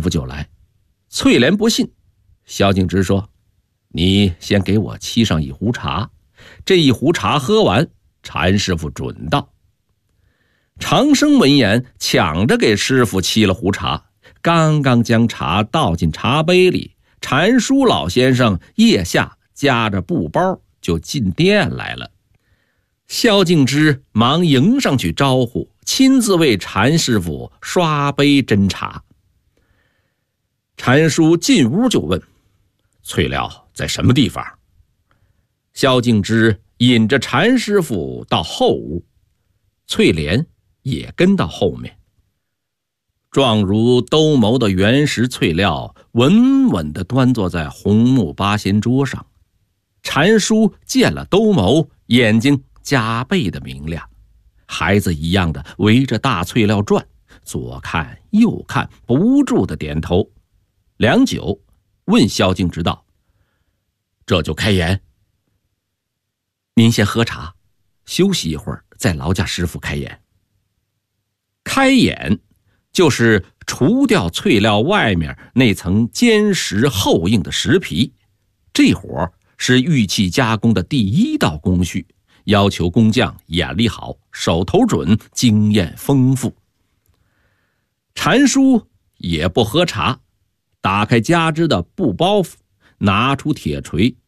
傅就来。翠莲不信，萧敬之说：“你先给我沏上一壶茶，这一壶茶喝完，禅师傅准到。”长生闻言，抢着给师傅沏了壶茶，刚刚将茶倒进茶杯里，禅叔老先生腋下夹着布包就进店来了。萧敬之忙迎上去招呼，亲自为禅师傅刷杯斟茶。禅叔进屋就问：“翠料在什么地方？”萧敬之引着禅师傅到后屋，翠莲也跟到后面。状如兜鍪的原石翠料稳稳地端坐在红木八仙桌上。禅叔见了兜鍪，眼睛加倍的明亮，孩子一样的围着大翠料转，左看右看，不住的点头。良久，问萧敬之道：“这就开演？”“您先喝茶，休息一会儿，再劳驾师傅开演。”开演就是除掉翠料外面那层坚实厚硬的石皮，这活是玉器加工的第一道工序，要求工匠眼力好，手头准，经验丰富。禅叔也不喝茶，打开夹织的布包袱，拿出铁锤，